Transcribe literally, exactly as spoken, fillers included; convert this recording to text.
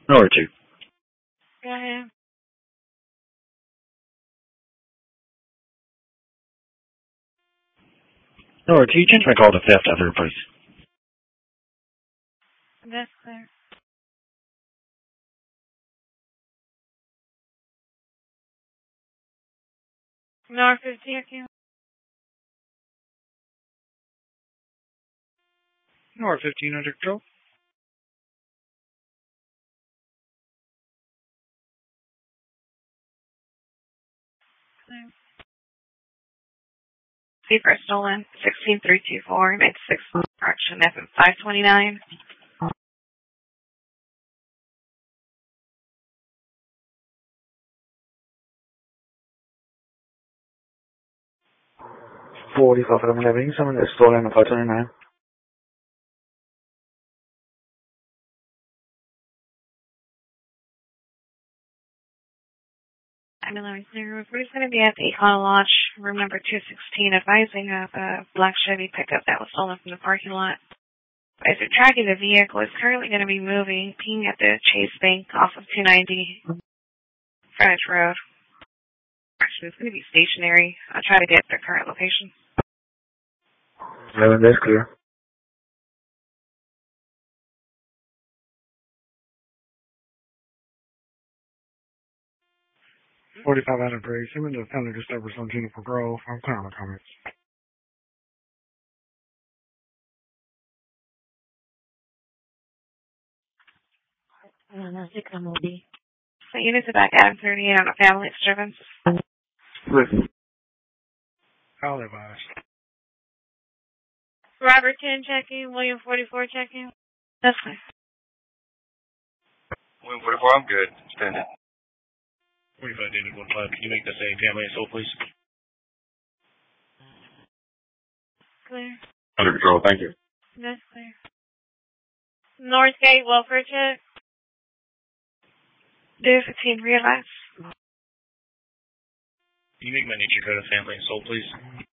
Or two. Go ahead. Or two, change my call to theft other, please. That's clear. North fifteen, okay. North fifteen under control. Clear. Secret stolen, sixteen three two four, made six correction, F M five twenty-nine. forty-five from eleven, someone that's stolen a five twenty-nine. Ambulance zero, we're going to be at the Econo Lodge, room number two sixteen, advising of a black Chevy pickup that was stolen from the parking lot. As you're tracking the vehicle, it's currently going to be moving, peeing at the Chase Bank off of two ninety Frontage Road. Actually, it's going to be stationary. I'll try to get the current location. eleven, that's clear. forty-five out of Grace. I'm in the family disturbance on Juniper Grove. I'm clear on the comments. So units are back Adam thirty-eight on a family disturbance. Listen. I'll advise. Robert ten checking, William forty-four checking. That's fine. William forty-four, I'm good. Stand it. forty-five David one five. Can you make this a family assault, please? Clear. Under control, thank you. That's clear. Northgate, welfare check. Do fifteen, realize. Can you make my nature code a family assault, please?